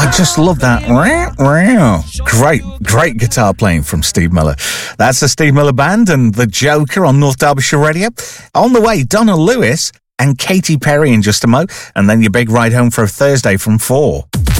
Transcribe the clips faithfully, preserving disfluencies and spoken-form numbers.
I just love that. Great, great guitar playing from Steve Miller. That's the Steve Miller Band and the Joker on North Derbyshire Radio. On the way, Donna Lewis and Katy Perry in just a mo, and then your big ride home for a Thursday from four.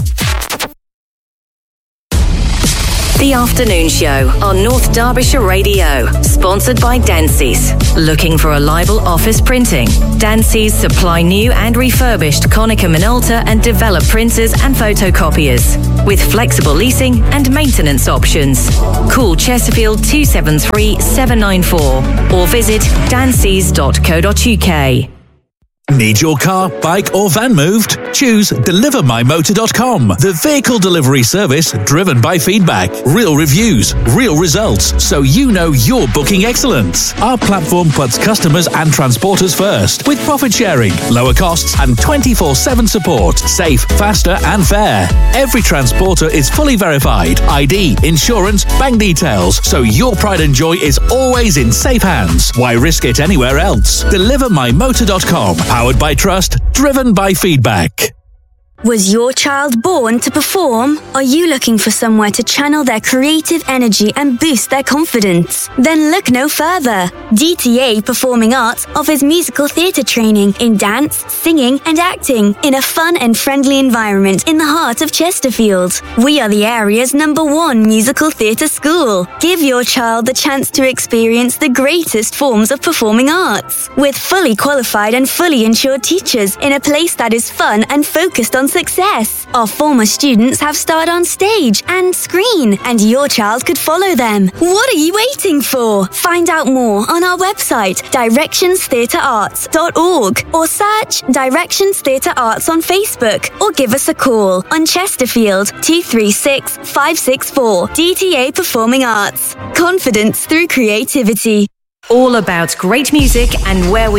The Afternoon Show on North Derbyshire Radio, sponsored by Dempsey's. Looking for reliable office printing? Dempsey's supply new and refurbished Konica Minolta and Develop printers and photocopiers, with flexible leasing and maintenance options. Call Chesterfield two seven three, seven nine four or visit danceys dot co dot uk. Need your car, bike or van moved? Choose deliver my motor dot com, the vehicle delivery service driven by feedback, real reviews, real results, so you know you're booking excellence. Our platform puts customers and transporters first, with profit sharing, lower costs and twenty-four seven support, safe, faster and fair. Every transporter is fully verified, I D, insurance, bank details, so your pride and joy is always in safe hands. Why risk it anywhere else? deliver my motor dot com. Powered by trust, driven by feedback. Was your child born to perform? Are you looking for somewhere to channel their creative energy and boost their confidence? Then look no further. D T A Performing Arts offers musical theatre training in dance, singing and acting in a fun and friendly environment in the heart of Chesterfield. We are the area's number one musical theatre school. Give your child the chance to experience the greatest forms of performing arts with fully qualified and fully insured teachers in a place that is fun and focused on success. Our former students have starred on stage and screen, and your child could follow them. What are you waiting for? Find out more on our website, directions theatre arts dot org, or search Directions Theatre Arts on Facebook, or give us a call on Chesterfield two three six, five six four. D T A Performing Arts. Confidence through creativity. All about great music and where we